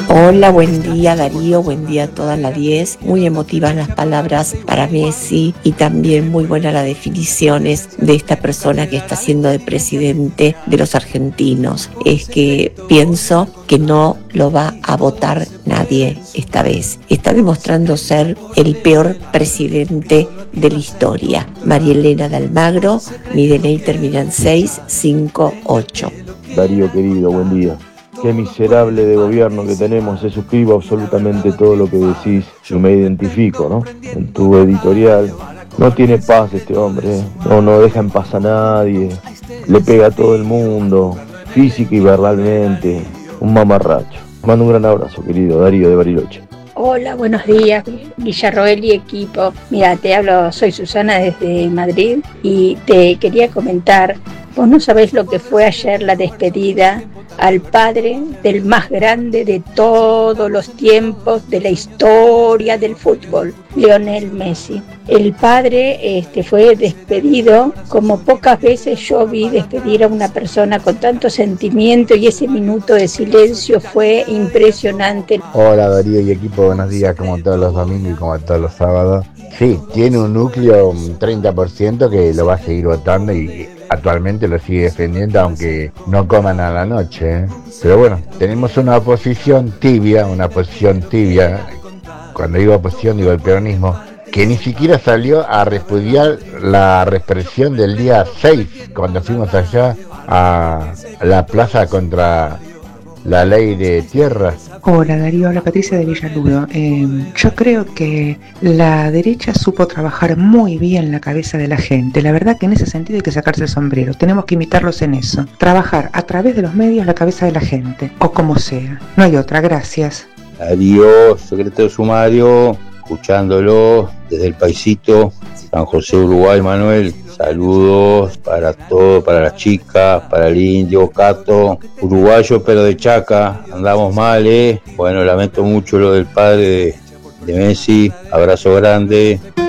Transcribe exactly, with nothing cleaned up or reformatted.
Hola, buen día Darío, buen día a todas las diez. Muy emotivas las palabras para Messi y también muy buenas las definiciones de esta persona que está siendo de presidente de los argentinos. Es que pienso que no lo va a votar nadie esta vez. Está demostrando ser el peor presidente de la historia. María Elena de Almagro, mi D N I termina en seis cinco ocho. Darío querido, buen día. Qué miserable de gobierno que tenemos, se suscribo absolutamente todo lo que decís y me identifico, ¿no? En tu editorial. No tiene paz este hombre, ¿eh? no, no deja en paz a nadie, le pega a todo el mundo, física y verbalmente, un mamarracho. Mando un gran abrazo, querido Darío de Bariloche. Hola, buenos días, Villarroel y equipo. Mira, te hablo, soy Susana desde Madrid y te quería comentar, vos no sabés lo que fue ayer la despedida al padre del más grande de todos los tiempos de la historia del fútbol, Lionel Messi. El padre este, fue despedido como pocas veces yo vi despedir a una persona con tanto sentimiento, y ese minuto de silencio fue impresionante. Hola Darío y equipo, buenos días, como todos los domingos y como todos los sábados. Sí, tiene un núcleo, un treinta por ciento que lo va a seguir votando y actualmente lo sigue defendiendo, aunque no coman a la noche, ¿eh? Pero bueno, tenemos una oposición tibia, una oposición tibia, cuando digo oposición digo el peronismo, que ni siquiera salió a repudiar la represión del día seis, cuando fuimos allá a la plaza contra la ley de tierras. Hola Darío, habla Patricia de Villaludo. Eh, yo creo que la derecha supo trabajar muy bien la cabeza de la gente. La verdad que en ese sentido hay que sacarse el sombrero. Tenemos que imitarlos en eso. Trabajar a través de los medios la cabeza de la gente, o como sea. No hay otra, gracias. Darío, secretario sumario, escuchándolo desde el paisito, San José, Uruguay. Manuel, saludos para todos, para las chicas, para el indio, Cato, uruguayo pero de Chaca, andamos mal, eh. Bueno, lamento mucho lo del padre de, de Messi, abrazo grande.